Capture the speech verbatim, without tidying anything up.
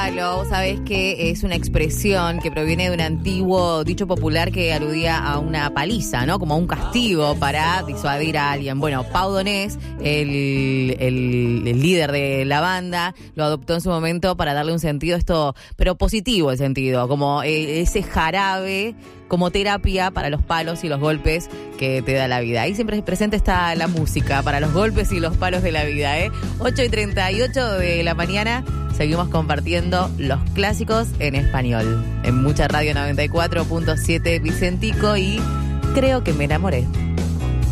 palo, sabes que es una expresión que proviene de un antiguo dicho popular que aludía a una paliza, ¿no? Como a un castigo para disuadir a alguien. Bueno, Pau Donés, el, el, el líder de la banda, lo adoptó en su momento para darle un sentido, esto, pero positivo el sentido, como eh, ese jarabe como terapia para los palos y los golpes que te da la vida. Ahí siempre presente está la música para los golpes y los palos de la vida, ¿eh? ocho y treinta y ocho de la mañana, seguimos compartiendo los clásicos en español. En Mucha Radio noventa y cuatro punto siete Vicentico y Creo que me enamoré.